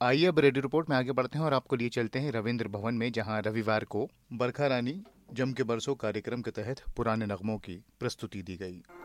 आइए अब radio report में आगे बढ़ते हैं और आपको लिए चलते हैं रविंद्र भवन में, जहां रविवार को बरखा रानी जम के बरसों कार्यक्रम के तहत पुराने नगमों की प्रस्तुति दी गई।